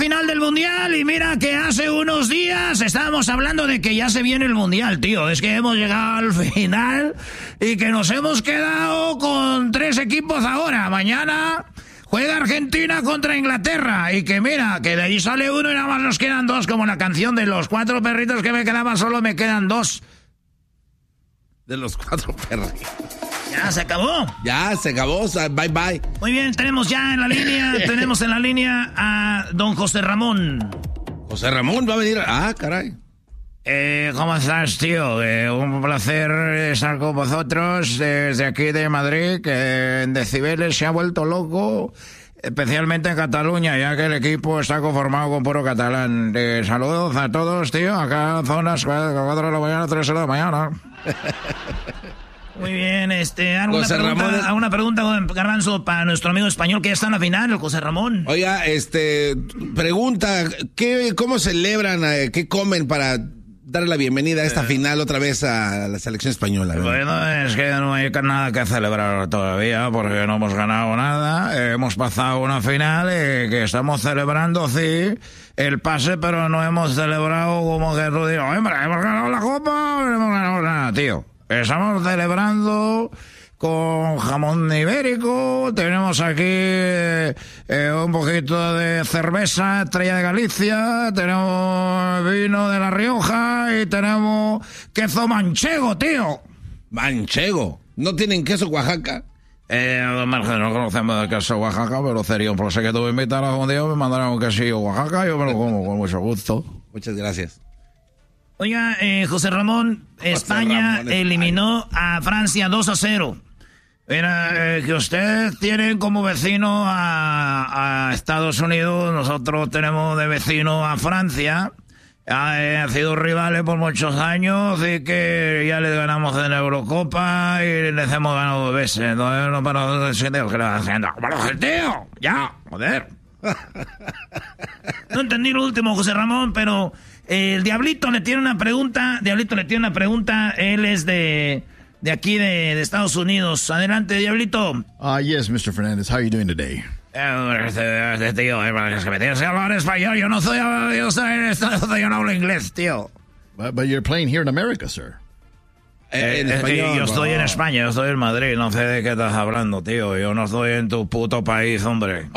final del Mundial y mira que hace unos días estábamos hablando de que ya se viene el Mundial, tío. Es que hemos llegado al final y que nos hemos quedado con 3 equipos ahora. Mañana juega Argentina contra Inglaterra y que mira, que de ahí sale uno y nada más nos quedan 2, como la canción de los 4 perritos que me quedaban, solo me quedan 2. De los 4 perritos. Ya se acabó. Ya se acabó, bye bye. Muy bien, tenemos en la línea a don José Ramón. José Ramón va a venir. Ah, caray. ¿Cómo estás, tío? Un placer estar con vosotros desde aquí de Madrid, que en decibeles se ha vuelto loco, especialmente en Cataluña, ya que el equipo está conformado con puro catalán. Saludos a todos, tío. Acá zonas 4 de la mañana, 3 de la mañana. Muy bien, ¿alguna pregunta, Garbanzo, para nuestro amigo español que ya está en la final, el José Ramón? Oiga, pregunta, ¿cómo celebran, qué comen para darle la bienvenida a esta final otra vez a la selección española? Bueno, es que no hay nada que celebrar todavía porque no hemos ganado nada. Hemos pasado una final que estamos celebrando, sí, el pase, pero no hemos celebrado como que tú digas, hombre, hemos ganado la copa, no hemos ganado nada, tío. Estamos celebrando con jamón ibérico, tenemos aquí un poquito de cerveza Estrella de Galicia, tenemos vino de La Rioja y tenemos queso manchego, tío. ¿Manchego? ¿No tienen queso Oaxaca? No conocemos el queso Oaxaca, pero sería un placer que tú me invitaras un día, me mandarás un quesillo Oaxaca, yo me lo como con mucho gusto. Muchas gracias. Oiga, José Ramón, España eliminó a Francia 2-0. Mira, que usted tiene como vecino a Estados Unidos, nosotros tenemos de vecino a Francia. Han sido rivales por muchos años y que ya les ganamos en la Eurocopa y les hemos ganado 2 veces. Entonces no para de decir que le vas haciendo. ¡Vamos, tío! ¡Ya! ¡Joder! No entendí lo último, José Ramón, pero el Diablito le tiene una pregunta. Él es de aquí, de Estados Unidos. Adelante, Diablito. Yes, Mr. Fernandez. How are you doing today? Tío, es que me tienes que hablar español. Yo no hablo inglés, tío. But you're playing here in America, sir. En español, yo estoy en España, yo estoy en Madrid. No sé de qué estás hablando, tío. Yo no estoy en tu puto país, hombre.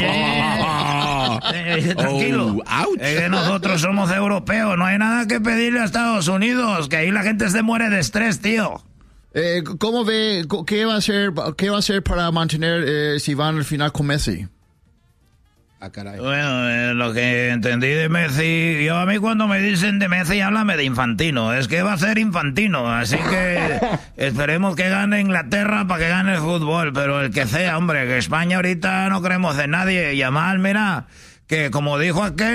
Tranquilo. Nosotros somos europeos. No hay nada que pedirle a Estados Unidos. Que ahí la gente se muere de estrés, tío. ¿Cómo ve? ¿Qué va a hacer para mantener si van al final con Messi? Ah, caray. Bueno, lo que entendí de Messi, a mí cuando me dicen de Messi, háblame de Infantino. Es que va a ser Infantino, así que esperemos que gane Inglaterra para que gane el fútbol, pero el que sea, hombre, que España ahorita no creemos en nadie. Yamal, mira, que como dijo aquel,